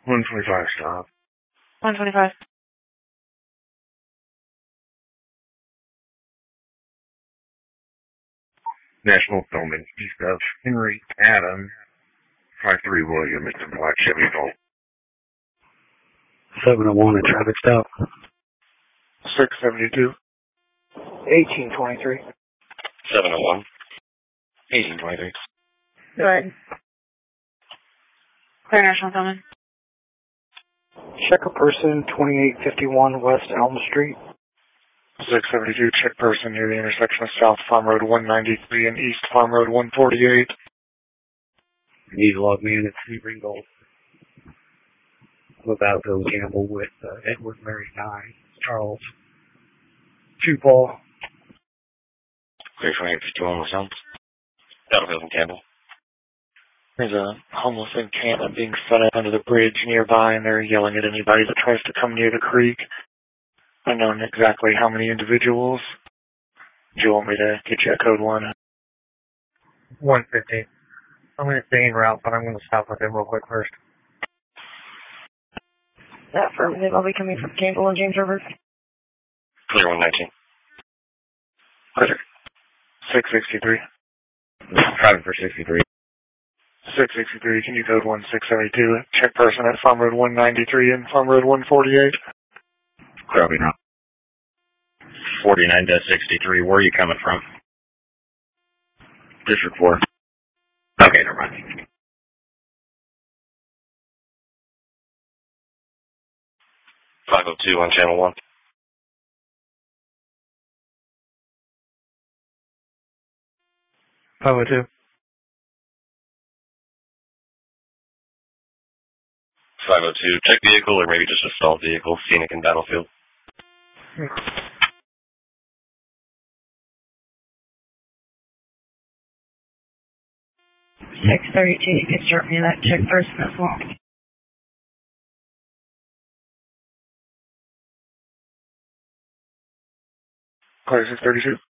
125 stop. 125. National filming east of Henry Adam, 53 William, it's a black Chevy Volt. 701 at traffic stop. 672. 1823. 701. 1823. Go ahead. Clear National filming. Check a person, 2851 West Elm Street. 672, check person near the intersection of South Farm Road 193 and East Farm Road 148. Need to log me in at Sweet Ringgold. I'm about to gamble with Edward Mary Nye, Charles. 2 Paul. Clear 2851 West Elm. Battlefield and Campbell. There's a homeless encampment being set up under the bridge nearby, and they're yelling at anybody that tries to come near the creek. Unknown exactly how many individuals. Do you want me to get you a code 1? 150. I'm going to stay en route, but I'm going to stop with him real quick first. Affirmative. I'll be coming from Campbell and James River. Clear 119. Clear. 663. Driving for 63. 663, can you code 1672? Check person at Farm Road 193 and Farm Road 148. Copy now. 49-63, where are you coming from? District 4. Okay, never mind. 502 on channel 1. 502. 502, check vehicle or maybe just a stalled vehicle, scenic and battlefield. 632, you can start me that check person as well. Clear 632.